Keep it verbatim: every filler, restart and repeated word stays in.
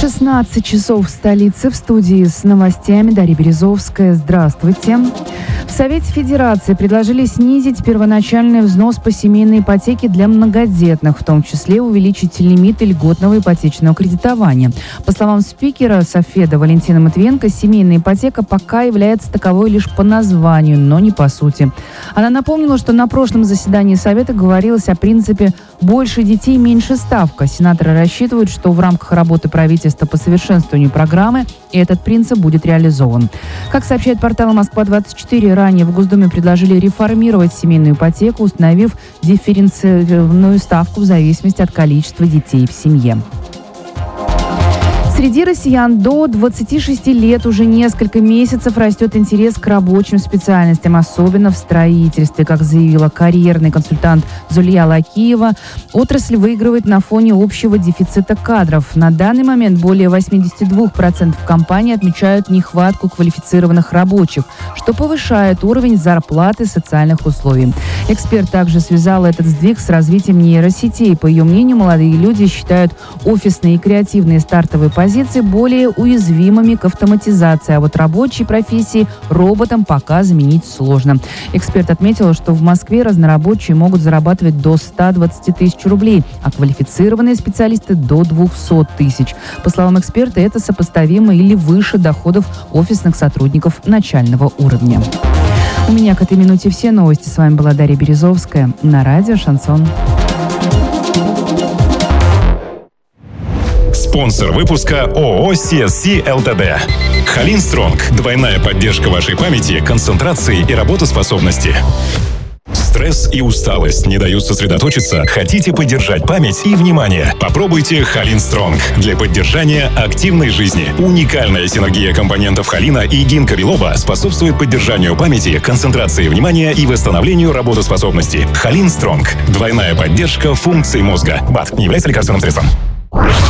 шестнадцать часов в столице. В студии с новостями Дарья Березовская. Здравствуйте. В Совете Федерации предложили снизить первоначальный взнос по семейной ипотеке для многодетных, в том числе увеличить лимиты льготного ипотечного кредитования. По словам спикера Софеда Валентины Матвиенко, семейная ипотека пока является таковой лишь по названию, но не по сути. Она напомнила, что на прошлом заседании Совета говорилось о принципе «больше детей, меньше ставка». Сенаторы рассчитывают, что в рамках работы правительства по совершенствованию программы этот принцип будет реализован. Как сообщает портал Москва двадцать четыре, ранее в Госдуме предложили реформировать семейную ипотеку, установив дифференцированную ставку в зависимости от количества детей в семье. Среди россиян до двадцати шести лет уже несколько месяцев растет интерес к рабочим специальностям, особенно в строительстве. Как заявила карьерный консультант Зулья Лакиева, отрасль выигрывает на фоне общего дефицита кадров. На данный момент более восемьдесят два процента компаний отмечают нехватку квалифицированных рабочих, что повышает уровень зарплаты и социальных условий. Эксперт также связал этот сдвиг с развитием нейросетей. По ее мнению, молодые люди считают офисные и креативные стартовые позиции более уязвимыми к автоматизации, а вот рабочие профессии роботам пока заменить сложно. Эксперт отметил, что в Москве разнорабочие могут зарабатывать до ста двадцати тысяч рублей, а квалифицированные специалисты до двухсот тысяч. По словам эксперта, это сопоставимо или выше доходов офисных сотрудников начального уровня. У меня к этой минуте все новости. С вами была Дарья Березовская на радио «Шансон». Спонсор выпуска ООО «си эс си Лтд». Халин Стронг. Двойная поддержка вашей памяти, концентрации и работоспособности. Стресс и усталость не дают сосредоточиться? Хотите поддержать память и внимание? Попробуйте Халин Стронг для поддержания активной жизни. Уникальная синергия компонентов холина и гинка билоба способствует поддержанию памяти, концентрации внимания и восстановлению работоспособности. Халин Стронг. Двойная поддержка функций мозга. БАД не является лекарственным средством.